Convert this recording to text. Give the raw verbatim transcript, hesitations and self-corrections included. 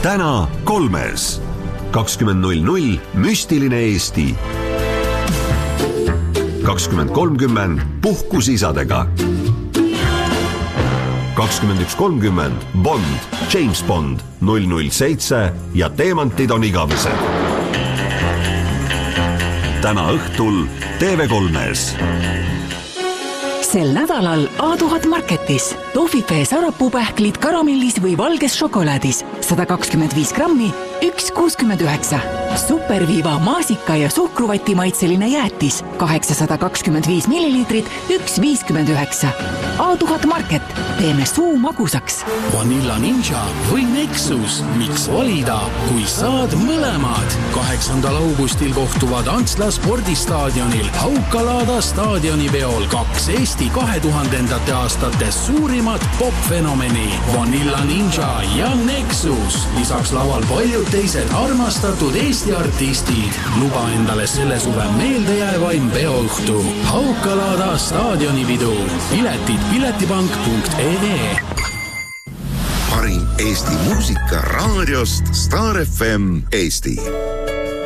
täna kolmes. kakskümmend null null Müstiline Eesti. kakskümmend kolmkümmend Puhkusisadega. kakskümmend üks kolmkümmend Bond, James Bond null null seitse ja Teemantid on igavesed. Täna õhtul T V kolmes. Sel nädalal A tuhat Marketis. Tohvifee sarapuupähklid karamellis või valges šokolaadis. sada kakskümmend viis grammi, üks kuuskümmend üheksa. Superviiva maasika ja suhkruvati maitseline jäätis. kaheksasada kakskümmend viis milliliitrit, üks viiskümmend üheksa. A tuhat Market. Teeme suu magusaks. Vanilla Ninja või Nexus. Miks valida, kui saad mõlemad? kaheksandal augustil kohtuvad Antsla spordistaadionil Haukalaada staadioniveol kaks Eesti kahe tuhandendate aastate suurimat popfenomeni. Vanilla Ninja ja Nexus. Lisaks laval paljud teised armastatud Eesti artistid. Luba endale selle suve meeldejäävaim peoõhtu. Haukalaada staadionividu. Piletid piletipank punkt ee. Parim Eesti muusika raadiost Star F M Eesti.